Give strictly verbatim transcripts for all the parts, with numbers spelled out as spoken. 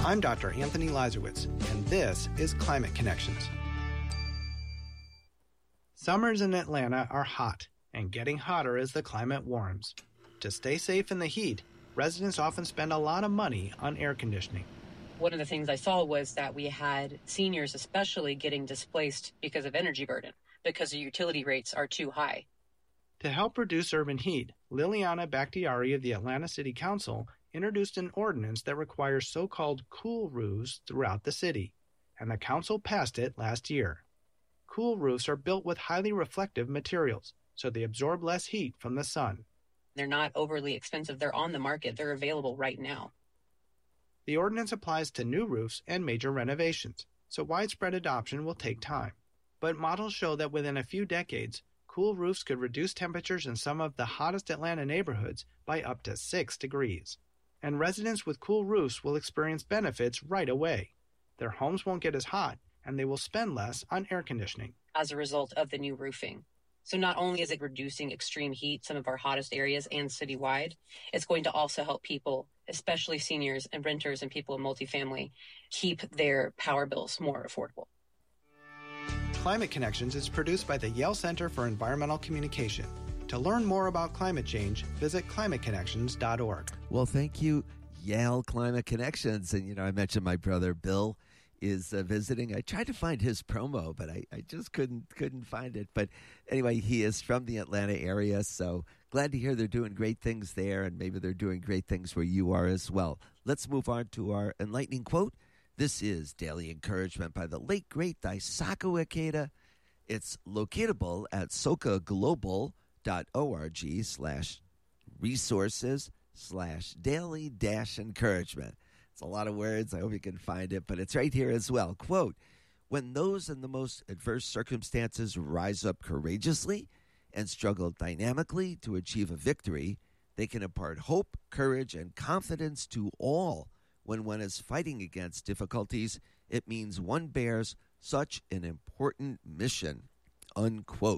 I'm Doctor Anthony Lazarowitz, and this is Climate Connections. Summers in Atlanta are hot, and getting hotter as the climate warms. To stay safe in the heat, residents often spend a lot of money on air conditioning. One of the things I saw was that we had seniors especially getting displaced because of energy burden, because the utility rates are too high. To help reduce urban heat, Liliana Bakhtiari of the Atlanta City Council introduced an ordinance that requires so-called cool roofs throughout the city, and the council passed it last year. Cool roofs are built with highly reflective materials, so they absorb less heat from the sun. They're not overly expensive. They're on the market. They're available right now. The ordinance applies to new roofs and major renovations, so widespread adoption will take time. But models show that within a few decades, cool roofs could reduce temperatures in some of the hottest Atlanta neighborhoods by up to six degrees. And residents with cool roofs will experience benefits right away. Their homes won't get as hot, and they will spend less on air conditioning. As a result of the new roofing. So not only is it reducing extreme heat, some of our hottest areas and citywide, it's going to also help people, especially seniors and renters and people in multifamily, keep their power bills more affordable. Climate Connections is produced by the Yale Center for Environmental Communication. To learn more about climate change, visit climate connections dot org. Well, thank you, Yale Climate Connections. And, you know, I mentioned my brother Bill is uh, visiting. I tried to find his promo, but I, I just couldn't couldn't find it. But anyway, he is from the Atlanta area, so glad to hear they're doing great things there, and maybe they're doing great things where you are as well. Let's move on to our enlightening quote. This is Daily Encouragement by the late, great Daisaku Ikeda. It's locatable at sokaglobal.org slash resources slash daily dash encouragement. It's a lot of words. I hope you can find it, but it's right here as well. Quote, when those in the most adverse circumstances rise up courageously and struggle dynamically to achieve a victory, they can impart hope, courage, and confidence to all. When one is fighting against difficulties, it means one bears such an important mission, unquote.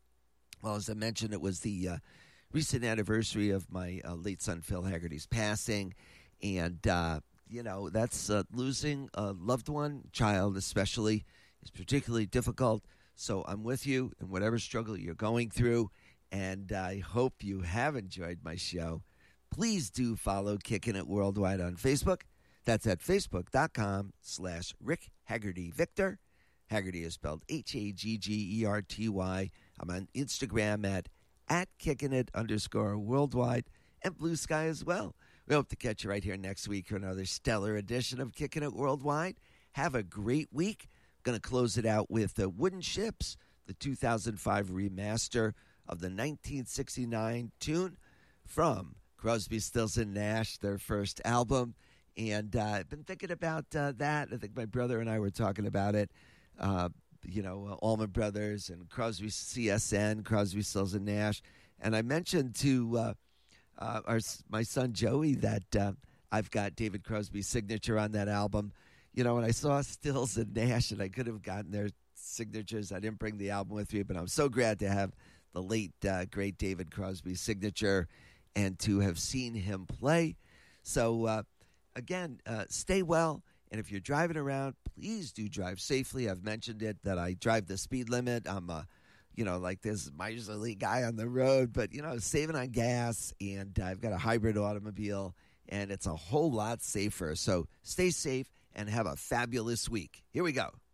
Well, as I mentioned, it was the uh, recent anniversary of my uh, late son Phil Haggerty's passing, and uh, you know, that's uh, losing a loved one, child especially, is particularly difficult. So I'm with you in whatever struggle you're going through, and I hope you have enjoyed my show. Please do follow Kicking It Worldwide on Facebook. That's at facebook.com slash Rick Haggerty Victor. Haggerty is spelled H A G G E R T Y. I'm on Instagram at, at Kicking It underscore worldwide, and Blue Sky as well. We hope to catch you right here next week for another stellar edition of Kicking It Worldwide. Have a great week. Going to close it out with the Wooden Ships, the two thousand five remaster of the nineteen sixty-nine tune from Crosby, Stills and Nash, their first album. And uh, I've been thinking about uh, that. I think my brother and I were talking about it. Uh, you know, uh, Allman Brothers and Crosby, C S N, Crosby, Stills and Nash. And I mentioned to uh, uh, our my son Joey that uh, I've got David Crosby's signature on that album. You know, when I saw Stills and Nash, and I could have gotten their signatures, I didn't bring the album with me, but I'm so glad to have the late, uh, great David Crosby's signature and to have seen him play. So, uh, again, uh, stay well, and if you're driving around, please do drive safely. I've mentioned it that I drive the speed limit. I'm, uh, you know, like this miserly guy on the road, but, you know, saving on gas, and I've got a hybrid automobile, and it's a whole lot safer. So stay safe and have a fabulous week. Here we go.